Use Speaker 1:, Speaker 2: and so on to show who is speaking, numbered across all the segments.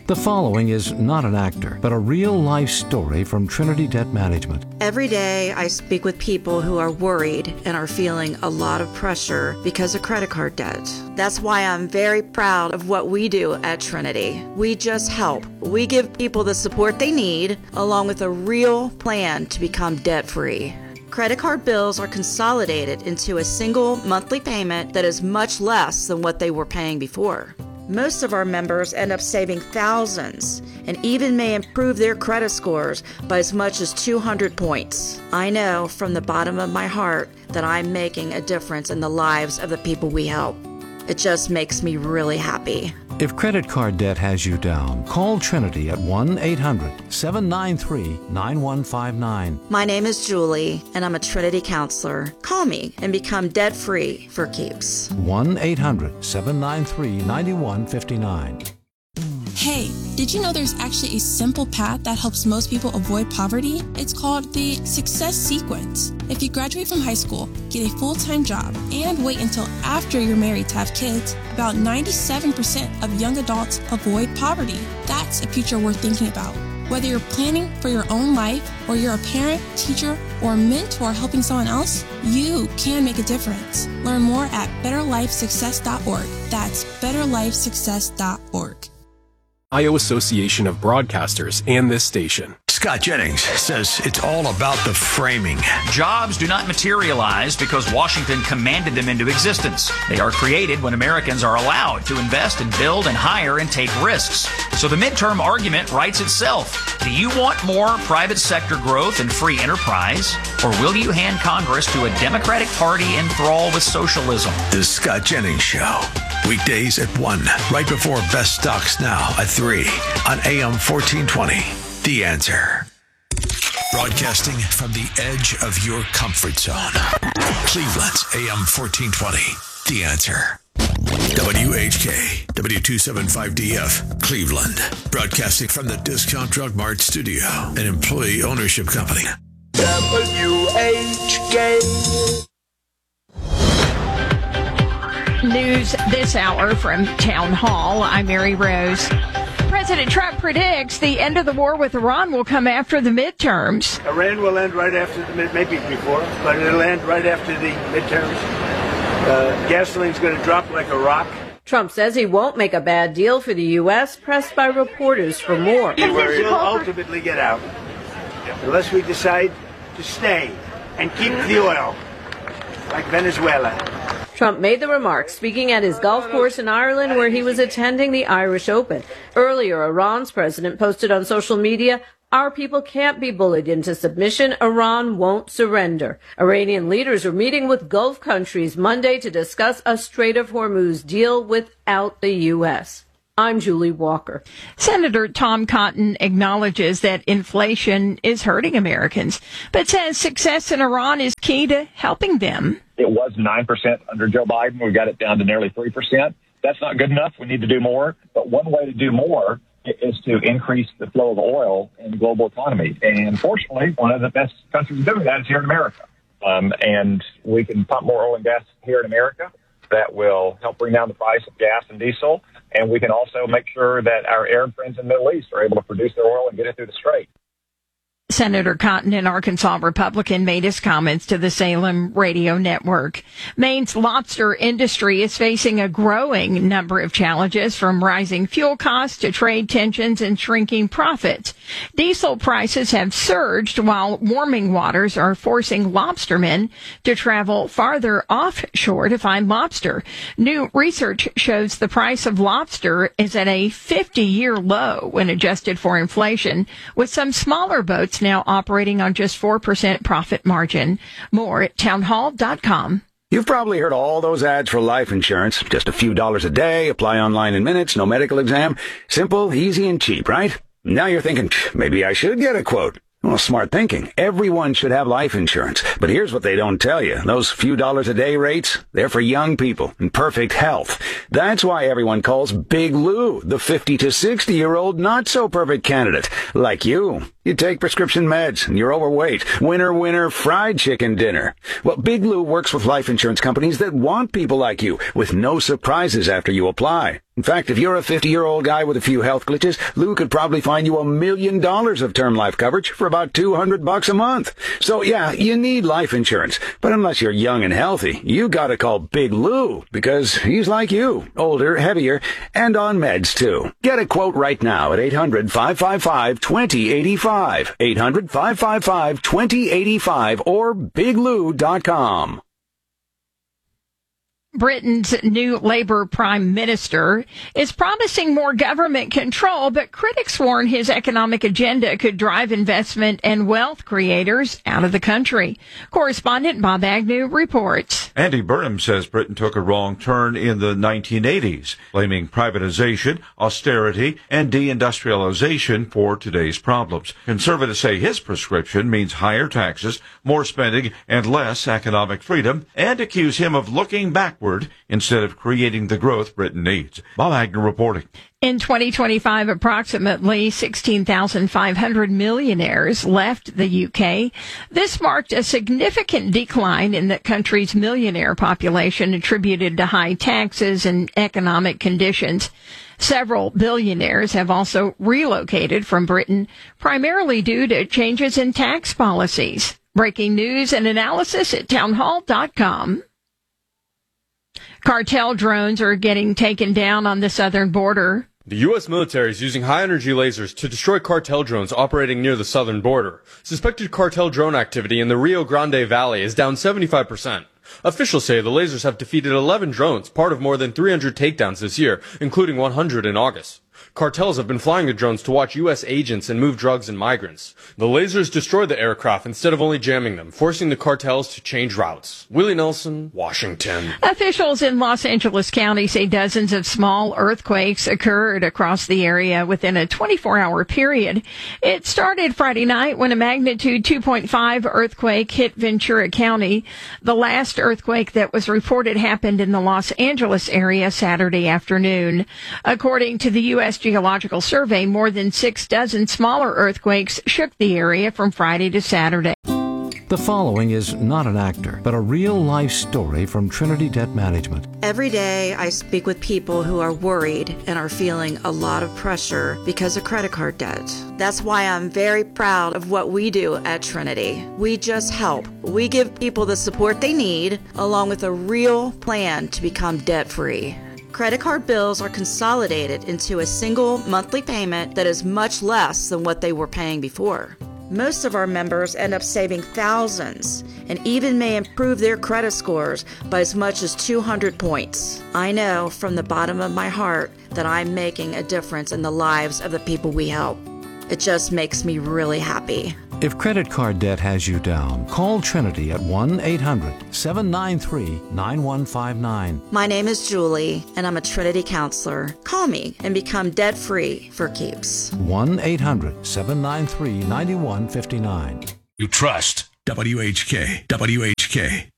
Speaker 1: The following is not an actor, but a real-life story from Trinity Debt Management.
Speaker 2: Every day I speak with people who are worried and are feeling a lot of pressure because of credit card debt. That's why I'm very proud of what we do at Trinity. We just help. We give people the support they need, along with a real plan to become debt-free. Credit card bills are consolidated into a single monthly payment that is much less than what they were paying before. Most of our members end up saving thousands and even may improve their credit scores by as much as 200 points. I know from the bottom of my heart that I'm making a difference in the lives of the people we help. It just makes me really happy.
Speaker 1: If credit card debt has you down, call Trinity at 1-800-793-9159.
Speaker 2: My name is Julie, and I'm a Trinity counselor. Call me and become debt-free for keeps.
Speaker 1: 1-800-793-9159.
Speaker 3: Hey, did you know there's actually a simple path that helps most people avoid poverty? It's called the Success Sequence. If you graduate from high school, get a full-time job, and wait until after you're married to have kids, about 97% of young adults avoid poverty. That's a future worth thinking about. Whether you're planning for your own life, or you're a parent, teacher, or mentor helping someone else, you can make a difference. Learn more at betterlifesuccess.org. That's betterlifesuccess.org.
Speaker 4: Ohio Association of Broadcasters and this station.
Speaker 5: Scott Jennings says it's all about the framing.
Speaker 6: Jobs do not materialize because Washington commanded them into existence. They are created when Americans are allowed to invest and build and hire and take risks. So the midterm argument writes itself. Do you want more private sector growth and free enterprise? Or will you hand Congress to a Democratic Party enthralled with socialism?
Speaker 5: The Scott Jennings Show. Weekdays at 1, right before Best Stocks Now at 3 on AM 1420. The Answer. Broadcasting from the edge of your comfort zone. Cleveland's AM 1420. The Answer. WHK, W275DF, Cleveland. Broadcasting from the Discount Drug Mart studio, an employee ownership company. WHK.
Speaker 7: News this hour from Town Hall. I'm Mary Rose. President Trump predicts the end of the war with Iran will come after the midterms.
Speaker 8: Iran will end right after maybe before, but it'll end right after the midterms. Gasoline's going to drop like a rock.
Speaker 9: Trump says he won't make a bad deal for the U.S., pressed by reporters for more.
Speaker 8: Where he'll ultimately get out, unless we decide to stay and keep the oil, like Venezuela.
Speaker 9: Trump made the remarks speaking at his golf course in Ireland where he was attending the Irish Open. Earlier, Iran's president posted on social media, "Our people can't be bullied into submission. Iran won't surrender." Iranian leaders are meeting with Gulf countries Monday to discuss a Strait of Hormuz deal without the U.S. I'm Julie Walker.
Speaker 7: Senator Tom Cotton acknowledges that inflation is hurting Americans, but says success in Iran is key to helping them.
Speaker 10: It was 9% under Joe Biden. We got it down to nearly 3%. That's not good enough. We need to do more. But one way to do more is to increase the flow of oil in the global economy. And fortunately, one of the best countries doing that is here in America. And we can pump more oil and gas here in America. That will help bring down the price of gas and diesel. And we can also make sure that our Arab friends in the Middle East are able to produce their oil and get it through the Strait.
Speaker 7: Senator Cotton, an Arkansas Republican, made his comments to the Salem Radio Network. Maine's lobster industry is facing a growing number of challenges, from rising fuel costs to trade tensions and shrinking profits. Diesel prices have surged, while warming waters are forcing lobstermen to travel farther offshore to find lobster. New research shows the price of lobster is at a 50-year low when adjusted for inflation, with some smaller boats now operating on just 4% profit margin. More at townhall.com.
Speaker 11: You've probably heard all those ads for life insurance. Just a few dollars a day, apply online in minutes, no medical exam. Simple, easy, and cheap, right? Now you're thinking, maybe I should get a quote. Well, smart thinking. Everyone should have life insurance. But here's what they don't tell you. Those few dollars a day rates, they're for young people in perfect health. That's why everyone calls Big Lou the 50 to 60-year-old not-so-perfect candidate, like you. You take prescription meds and you're overweight. Winner, winner, fried chicken dinner. Well, Big Lou works with life insurance companies that want people like you with no surprises after you apply. In fact, if you're a 50-year-old guy with a few health glitches, Lou could probably find you $1 million of term life coverage for about $200 a month. So yeah, you need life insurance. But unless you're young and healthy, you gotta call Big Lou because he's like you, older, heavier, and on meds too. Get a quote right now at 800-555-2085. 800-555-2085 or biglou.com.
Speaker 7: Britain's new Labour Prime Minister is promising more government control, but critics warn his economic agenda could drive investment and wealth creators out of the country. Correspondent Bob Agnew reports.
Speaker 12: Andy Burnham says Britain took a wrong turn in the 1980s, blaming privatization, austerity, and deindustrialization for today's problems. Conservatives say his prescription means higher taxes, more spending, and less economic freedom, and accuse him of looking backward instead of creating the growth Britain needs. Bob Agnew reporting.
Speaker 7: In 2025, approximately 16,500 millionaires left the UK. This marked a significant decline in the country's millionaire population attributed to high taxes and economic conditions. Several billionaires have also relocated from Britain, primarily due to changes in tax policies. Breaking news and analysis at townhall.com. Cartel drones are getting taken down on the southern border.
Speaker 13: The U.S. military is using high-energy lasers to destroy cartel drones operating near the southern border. Suspected cartel drone activity in the Rio Grande Valley is down 75%. Officials say the lasers have defeated 11 drones, part of more than 300 takedowns this year, including 100 in August. Cartels have been flying the drones to watch U.S. agents and move drugs and migrants. The lasers destroyed the aircraft instead of only jamming them, forcing the cartels to change routes. Willie Nelson, Washington.
Speaker 7: Officials in Los Angeles County say dozens of small earthquakes occurred across the area within a 24-hour period. It started Friday night when a magnitude 2.5 earthquake hit Ventura County. The last earthquake that was reported happened in the Los Angeles area Saturday afternoon. According to the U.S. Geological Survey, more than 6 dozen smaller earthquakes shook the area from Friday to Saturday.
Speaker 1: The following is not an actor, but a real-life story from Trinity Debt Management.
Speaker 2: Every day I speak with people who are worried and are feeling a lot of pressure because of credit card debt. That's why I'm very proud of what we do at Trinity. We just help. We give people the support they need, along with a real plan to become debt-free. Credit card bills are consolidated into a single monthly payment that is much less than what they were paying before. Most of our members end up saving thousands and even may improve their credit scores by as much as 200 points. I know from the bottom of my heart that I'm making a difference in the lives of the people we help. It just makes me really happy.
Speaker 1: If credit card debt has you down, call Trinity at 1-800-793-9159.
Speaker 2: My name is Julie, and I'm a Trinity counselor. Call me and become debt-free for keeps.
Speaker 1: 1-800-793-9159.
Speaker 5: You trust WHK. WHK.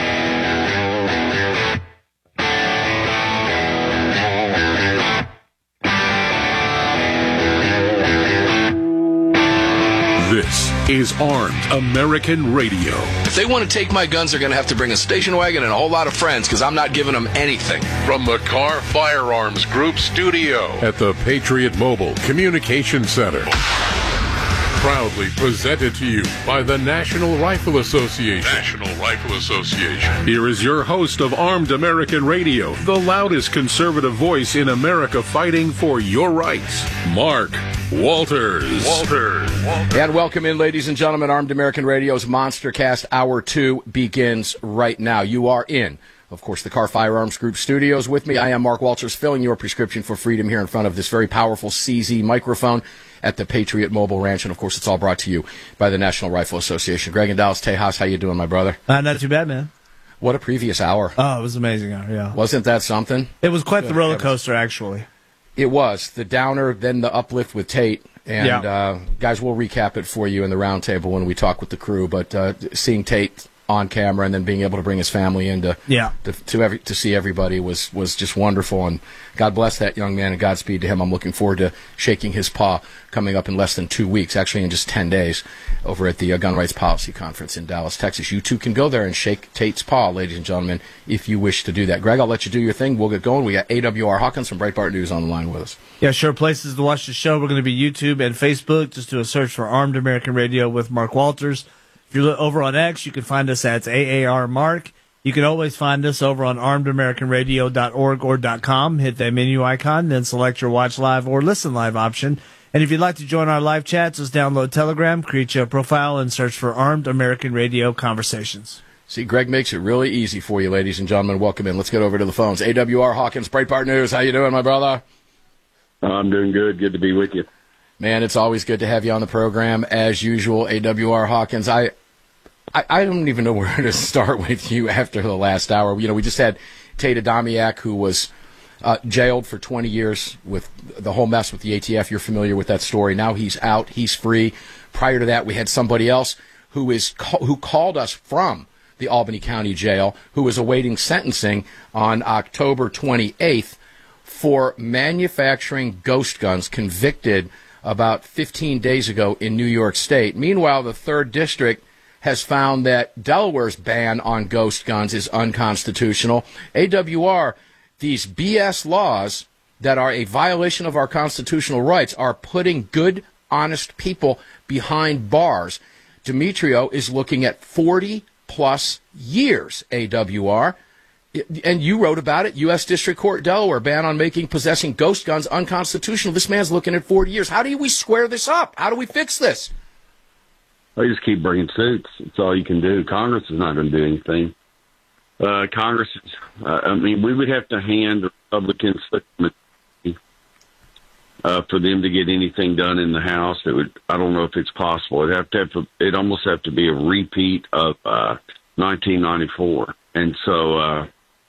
Speaker 4: This is Armed American Radio.
Speaker 14: If they want to take my guns, they're going to have to bring a station wagon and a whole lot of friends because I'm not giving them anything.
Speaker 15: From the Car Firearms Group studio
Speaker 4: At the Patriot Mobile Communication Center. Proudly presented to you by the National Rifle Association.
Speaker 15: National Rifle Association.
Speaker 4: Here is your host of Armed American Radio, the loudest conservative voice in America fighting for your rights, Mark Walters.
Speaker 14: And welcome in, ladies and gentlemen. Armed American Radio's Monster Cast Hour 2 begins right now. You are in, of course, the Car Firearms Group studios. With me, I am Mark Walters, filling your prescription for freedom here in front of this very powerful CZ microphone at the Patriot Mobile Ranch. And, of course, it's all brought to you by the National Rifle Association. Greg and Dallas Tejas, how you doing, my brother?
Speaker 16: Not too bad, man.
Speaker 14: What a previous hour.
Speaker 16: Oh, it was an amazing hour, yeah.
Speaker 14: Wasn't that something?
Speaker 16: It was quite the roller coaster, actually.
Speaker 14: It was. The downer, then the uplift with Tate. And, guys, we'll recap it for you in the roundtable when we talk with the crew. But seeing Tate on camera, and then being able to bring his family in to see everybody was just wonderful. And God bless that young man and Godspeed to him. I'm looking forward to shaking his paw coming up in less than 2 weeks, actually in just 10 days, over at the Gun Rights Policy Conference in Dallas, Texas. You too can go there and shake Tate's paw, ladies and gentlemen, if you wish to do that. Greg, I'll let you do your thing. We'll get going. We got AWR Hawkins from Breitbart News on the line with us.
Speaker 16: Yeah, sure. Places to watch the show. We're going to be YouTube and Facebook. Just do a search for Armed American Radio with Mark Walters. If you're over on X, you can find us at AAR Mark. You can always find us over on armedamericanradio.org or .com. Hit that menu icon, then select your watch live or listen live option. And if you'd like to join our live chats, just download Telegram, create your profile, and search for Armed American Radio Conversations.
Speaker 14: See, Greg makes it really easy for you, ladies and gentlemen. Welcome in. Let's get over to the phones. AWR Hawkins, Breitbart News. How you doing, my brother?
Speaker 17: I'm doing good. Good to be with you.
Speaker 14: Man, it's always good to have you on the program, as usual. AWR Hawkins, I don't even know where to start with you after the last hour. You know, we just had Tate Adamiak, who was jailed for 20 years with the whole mess with the ATF. You're familiar with that story. Now he's out. He's free. Prior to that, we had somebody else who called us from the Albany County Jail, who was awaiting sentencing on October 28th for manufacturing ghost guns, convicted about 15 days ago in New York State. Meanwhile, the 3rd District has found that Delaware's ban on ghost guns is unconstitutional. AWR, these BS laws that are a violation of our constitutional rights are putting good, honest people behind bars. Demetrio is looking at 40-plus years, AWR. And you wrote about it, U.S. District Court, Delaware, ban on possessing ghost guns unconstitutional. This man's looking at 40 years. How do we square this up? How do we fix this?
Speaker 17: Well, you just keep bringing suits. That's all you can do. Congress is not going to do anything. Congress, we would have to hand the Republicans for them to get anything done in the House. I don't know if it's possible. It'd almost have to be a repeat of 1994. And so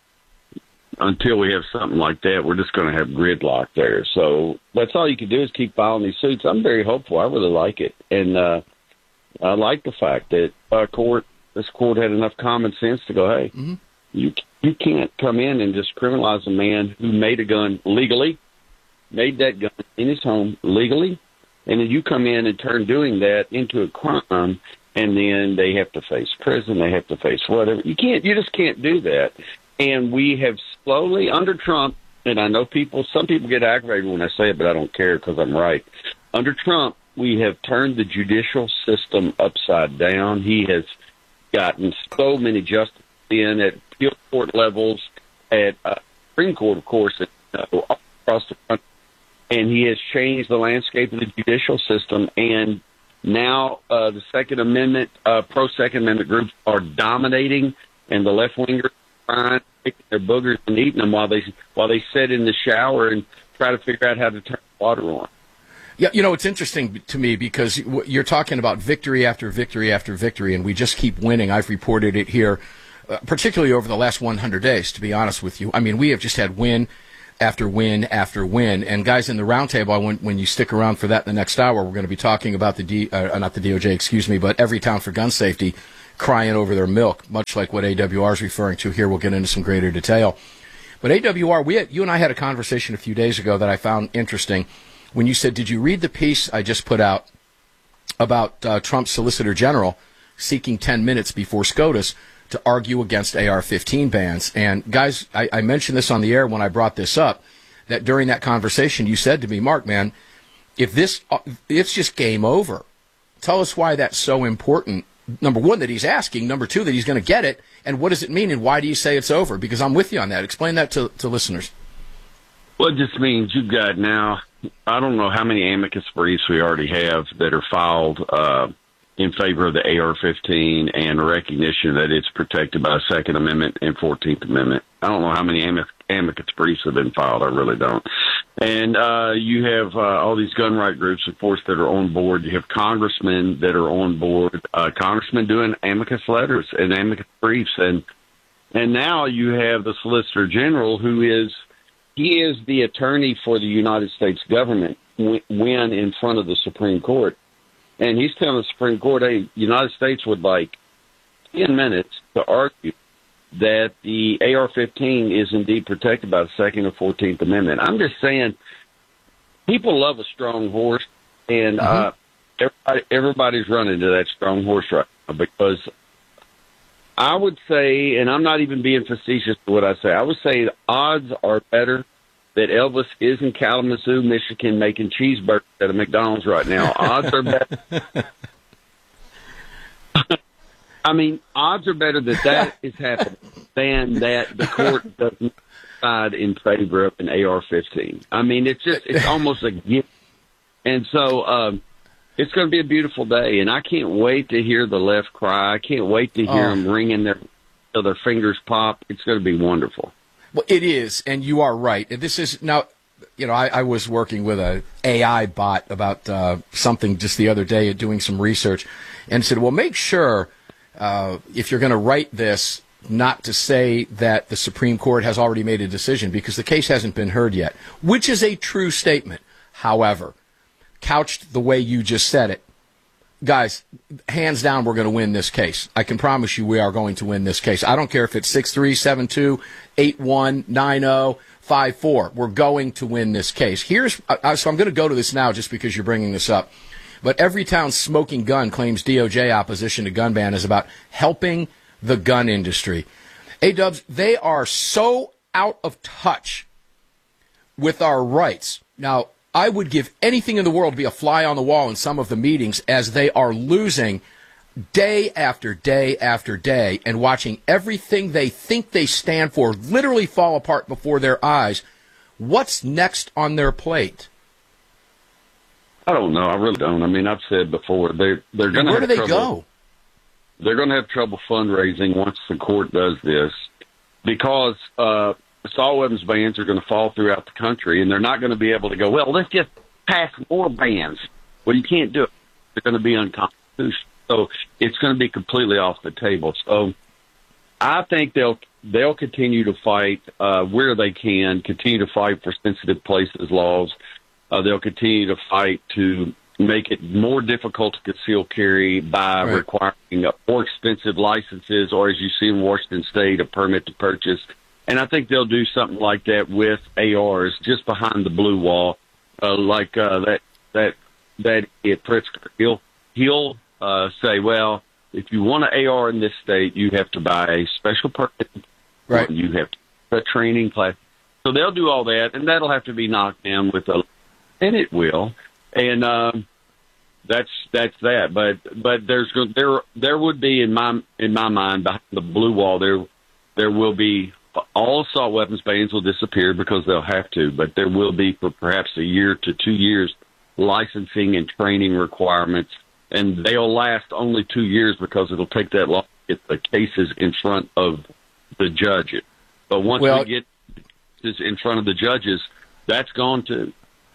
Speaker 17: until we have something like that, we're just going to have gridlock there. So that's all you can do is keep filing these suits. I'm very hopeful. I really like it. And I like the fact that this court had enough common sense to go, hey, you can't come in and just criminalize a man who made a gun legally, made that gun in his home legally, and then you come in and turn doing that into a crime, and then they have to face prison, they have to face whatever. You just can't do that. And we have slowly, under Trump, and I know some people get aggravated when I say it, but I don't care because I'm right. Under Trump, we have turned the judicial system upside down. He has gotten so many justices in at appeal court levels, at Supreme Court, of course, all across the country. And he has changed the landscape of the judicial system. And now the Second Amendment, pro-Second Amendment groups are dominating, and the left-wingers are picking their boogers and eating them while they sit in the shower and try to figure out how to turn the water on.
Speaker 14: Yeah, you know, it's interesting to me because you're talking about victory after victory after victory, and we just keep winning. I've reported it here, particularly over the last 100 days, to be honest with you. I mean, we have just had win after win after win. And guys, in the roundtable, when you stick around for that in the next hour, we're going to be talking about not the DOJ, but Everytown for Gun Safety crying over their milk, much like what AWR is referring to here. We'll get into some greater detail. But AWR, you and I had a conversation a few days ago that I found interesting when you said, did you read the piece I just put out about Trump's Solicitor General seeking 10 minutes before SCOTUS to argue against AR-15 bans? And guys, I mentioned this on the air when I brought this up, that during that conversation you said to me, Mark, man, it's just game over. Tell us why that's so important. Number one, that he's asking. Number two, that he's going to get it. And what does it mean? And why do you say it's over? Because I'm with you on that. Explain that to listeners.
Speaker 17: Well, it just means you've got now, I don't know how many amicus briefs we already have that are filed in favor of the AR-15 and recognition that it's protected by the Second Amendment and 14th Amendment. I don't know how many amicus briefs have been filed. I really don't. And you have all these gun right groups, of course, that are on board. You have congressmen that are on board, congressmen doing amicus letters and amicus briefs. And now you have the Solicitor General, he is the attorney for the United States government when in front of the Supreme Court. And he's telling the Supreme Court, hey, the United States would like 10 minutes to argue that the AR-15 is indeed protected by the Second and 14th Amendment. I'm just saying, people love a strong horse, and everybody's running to that strong horse right now, because I would say, and I'm not even being facetious to what I say, I would say the odds are better that Elvis is in Kalamazoo, Michigan, making cheeseburgers at a McDonald's right now. Odds are better. I mean, odds are better that is happening than that the court doesn't decide in favor of an AR-15. I mean, it's almost a gift. And so it's going to be a beautiful day, and I can't wait to hear the left cry. I can't wait to hear them ringing till their fingers pop. It's going to be wonderful.
Speaker 14: Well, it is, and you are right. This is now, I was working with a AI bot about something just the other day, doing some research, and said, well, make sure if you're going to write this, not to say that the Supreme Court has already made a decision, because the case hasn't been heard yet, which is a true statement. However, couched the way you just said it, guys, hands down, we're going to win this case. I can promise you we are going to win this case. I don't care if it's 6-3, 7-2, 8-1, 9-0, 5-4. We're going to win this case. So I'm going to go to this now just because you're bringing this up. But Everytown Smoking Gun claims DOJ opposition to gun ban is about helping the gun industry. A-Dubs, they are so out of touch with our rights. Now, I would give anything in the world to be a fly on the wall in some of the meetings as they are losing day after day after day and watching everything they think they stand for literally fall apart before their eyes. What's next on their plate?
Speaker 17: I don't know. I really don't. I mean, I've said before, they're going to have trouble.
Speaker 14: Where do they go?
Speaker 17: They're going to have trouble fundraising once the court does this, because assault weapons bans are going to fall throughout the country, and they're not going to be able to go, well, let's just pass more bans. Well, you can't do it. They're going to be unconstitutional. So it's going to be completely off the table. So I think they'll continue to fight where they can, continue to fight for sensitive places laws. They'll continue to fight to make it more difficult to conceal carry by requiring more expensive licenses, or, as you see in Washington State, a permit to purchase. And I think they'll do something like that with ARs just behind the blue wall, like that Pritzker. He'll say, well, if you want an AR in this state, you have to buy a special permit. Right. You have to a training class. So they'll do all that, and that'll have to be knocked down with and it will. And that's that. But there would be in my mind behind the blue wall there will be. All assault weapons bans will disappear because they'll have to, but there will be for perhaps a year to 2 years licensing and training requirements, and they'll last only 2 years because it'll take that long to get the cases in front of the judges. But once we get this in front of the judges, that's gone too.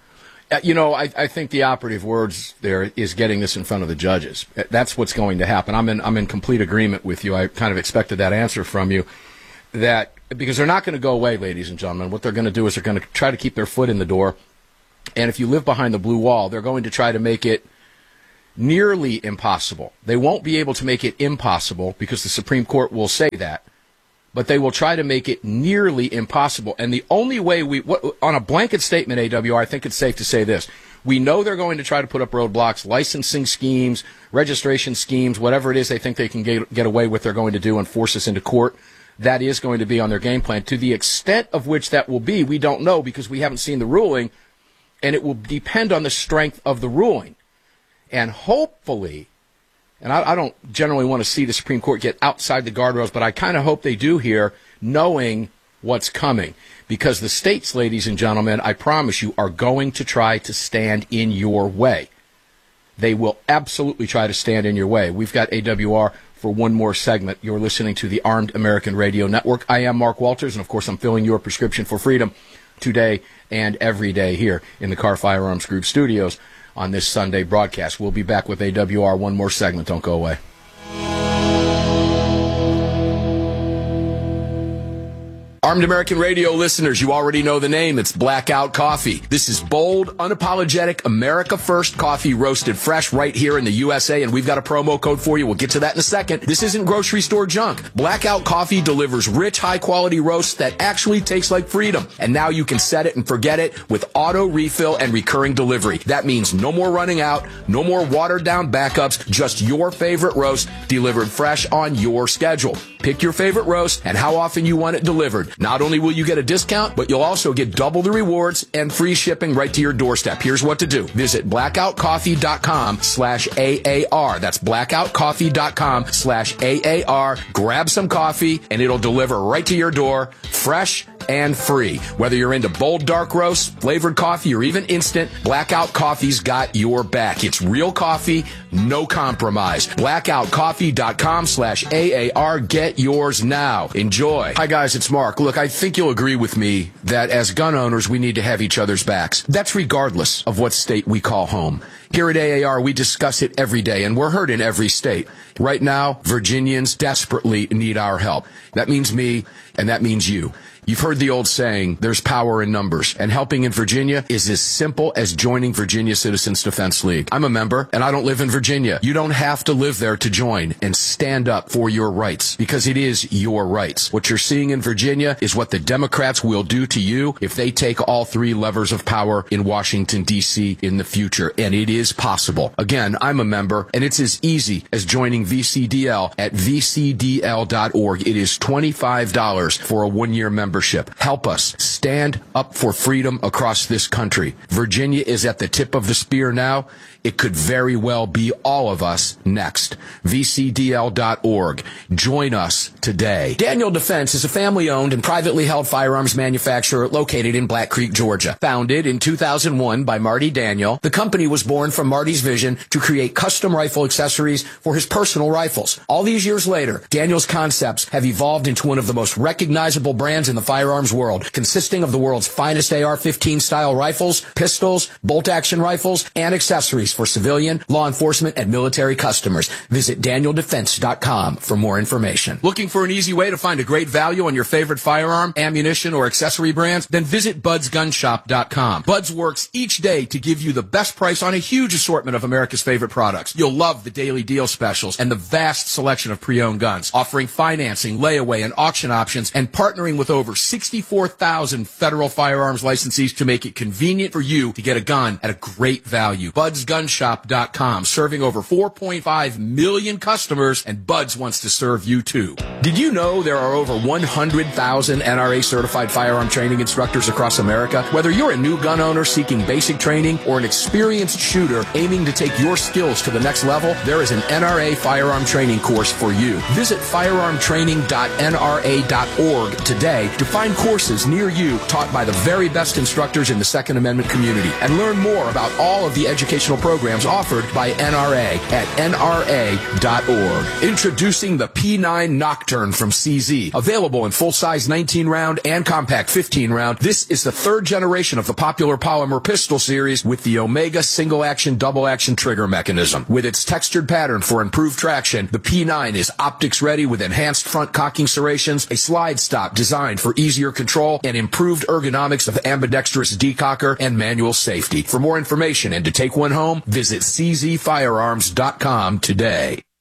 Speaker 14: I think the operative words there is getting this in front of the judges. That's what's going to happen. I'm in complete agreement with you. I kind of expected that answer from you. That because they're not going to go away, ladies and gentlemen. What they're going to do is they're going to try to keep their foot in the door. And if you live behind the blue wall, they're going to try to make it nearly impossible. They won't be able to make it impossible because the Supreme Court will say that. But they will try to make it nearly impossible. And the only way on a blanket statement, AWR, I think it's safe to say this. We know they're going to try to put up roadblocks, licensing schemes, registration schemes, whatever it is they think they can get away with, they're going to do and force us into court. That is going to be on their game plan. To the extent of which that will be, we don't know because we haven't seen the ruling, and it will depend on the strength of the ruling. And hopefully, and I don't generally want to see the Supreme Court get outside the guardrails, but I kind of hope they do here, knowing what's coming. Because the states, ladies and gentlemen, I promise you, are going to try to stand in your way. They will absolutely try to stand in your way. We've got AWR for one more segment. You're listening to the Armed American Radio Network. I am Mark Walters, and of course I'm filling your prescription for freedom today and every day here in the Car Firearms Group studios on this Sunday broadcast. We'll be back with AWR. One more segment. Don't go away. Armed American Radio listeners, you already know the name. It's Blackout Coffee. This is bold, unapologetic, America First coffee roasted fresh right here in the USA, and we've got a promo code for you. We'll get to that in a second. This isn't grocery store junk. Blackout Coffee delivers rich, high-quality roasts that actually taste like freedom. And now you can set it and forget it with auto refill and recurring delivery. That means no more running out, no more watered-down backups, just your favorite roast delivered fresh on your schedule. Pick your favorite roast and how often you want it delivered. Not only will you get a discount, but you'll also get double the rewards and free shipping right to your doorstep. Here's what to do. Visit blackoutcoffee.com/AAR. That's blackoutcoffee.com/AAR. Grab some coffee and it'll deliver right to your door, fresh and free. Whether you're into bold dark roasts, flavored coffee, or even instant, Blackout Coffee's got your back. It's real coffee, no compromise. blackoutcoffee.com/AAR. Get yours now. Enjoy. Hi guys, it's Mark. Look, I think you'll agree with me that as gun owners, we need to have each other's backs. That's regardless of what state we call home. Here at AAR, we discuss it every day, and we're heard in every state. Right now, Virginians desperately need our help. That means me, and that means you. You've heard the old saying, there's power in numbers, and helping in Virginia is as simple as joining Virginia Citizens Defense League. I'm a member, and I don't live in Virginia. You don't have to live there to join and stand up for your rights, because it is your rights. What you're seeing in Virginia is what the Democrats will do to you if they take all three levers of power in Washington, D.C. in the future, and it is possible. Again, I'm a member, and it's as easy as joining VCDL at vcdl.org. It is $25 for a one-year membership. Help us stand up for freedom across this country. Virginia is at the tip of the spear now. It could very well be all of us next. VCDL.org. Join us today. Daniel Defense is a family-owned and privately held firearms manufacturer located in Black Creek, Georgia. Founded in 2001 by Marty Daniel, the company was born from Marty's vision to create custom rifle accessories for his personal rifles. All these years later, Daniel's concepts have evolved into one of the most recognizable brands in the firearms world, consisting of the world's finest AR-15 style rifles, pistols, bolt-action rifles, and accessories for civilian, law enforcement, and military customers. Visit DanielDefense.com for more information. Looking for an easy way to find a great value on your favorite firearm, ammunition, or accessory brands? Then visit BudsGunShop.com. Buds works each day to give you the best price on a huge assortment of America's favorite products. You'll love the daily deal specials and the vast selection of pre-owned guns, offering financing, layaway, and auction options, and partnering with over 64,000 federal firearms licensees to make it convenient for you to get a gun at a great value. BudsGunShop.com, serving over 4.5 million customers, and Buds wants to serve you too. Did you know there are over 100,000 NRA certified firearm training instructors across America? Whether you're a new gun owner seeking basic training or an experienced shooter aiming to take your skills to the next level, there is an NRA firearm training course for you. Visit firearmtraining.nra.org today to find courses near you taught by the very best instructors in the Second Amendment community, and learn more about all of the educational programs offered by NRA at nra.org. Introducing the P9 Nocturne from CZ. Available in full-size 19-round and compact 15-round, this is the third generation of the popular polymer pistol series with the Omega single-action, double-action trigger mechanism. With its textured pattern for improved traction, the P9 is optics-ready with enhanced front cocking serrations, a slide stop designed for easier control, and improved ergonomics of ambidextrous decocker and manual safety. For more information and to take one home, visit czfirearms.com today.